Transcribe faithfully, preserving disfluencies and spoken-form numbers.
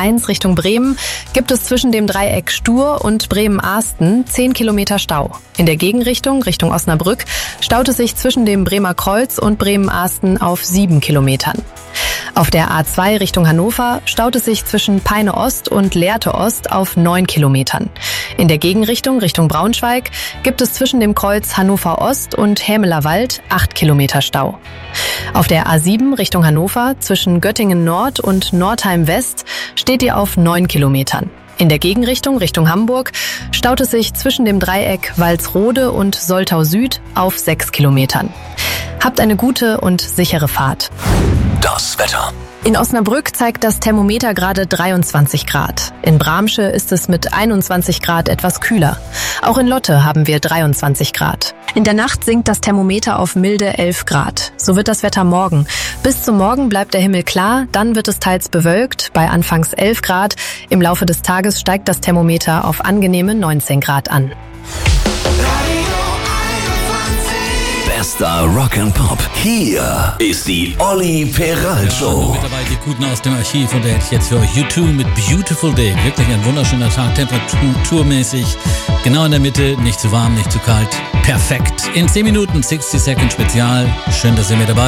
eins Richtung Bremen gibt es zwischen dem Dreieck Stur und Bremen-Ahsten zehn Kilometer Stau. In der Gegenrichtung, Richtung Osnabrück, staut es sich zwischen dem Bremer Kreuz und Bremen-Ahsten auf sieben Kilometern. Auf der A zwei Richtung Hannover staut es sich zwischen Peine Ost und Lehrte Ost auf neun Kilometern. In der Gegenrichtung, Richtung Braunschweig, gibt es zwischen dem Kreuz Hannover Ost und Hämeler Wald acht Kilometer Stau. Auf der A sieben Richtung Hannover zwischen Göttingen Nord und Nordheim West steht ihr auf neun Kilometern. In der Gegenrichtung, Richtung Hamburg, staut es sich zwischen dem Dreieck Walsrode und Soltau Süd auf sechs Kilometern. Habt eine gute und sichere Fahrt. Das Wetter. In Osnabrück zeigt das Thermometer gerade dreiundzwanzig Grad. In Bramsche ist es mit einundzwanzig Grad etwas kühler. Auch in Lotte haben wir dreiundzwanzig Grad. In der Nacht sinkt das Thermometer auf milde elf Grad. So wird das Wetter morgen. Bis zum Morgen bleibt der Himmel klar, dann wird es teils bewölkt, bei anfangs elf Grad. Im Laufe des Tages steigt das Thermometer auf angenehme neunzehn Grad an. Bester Rock and Pop. Hier ist die Olli Peral Show. Ja, mit dabei die Guten aus dem Archiv und der hätte ich jetzt für euch U zwei mit Beautiful Day. Wirklich ein wunderschöner Tag, temperaturmäßig. Genau in der Mitte, nicht zu warm, nicht zu kalt. Perfekt. In zehn Minuten sechzig Second Spezial. Schön, dass ihr mit dabei seid.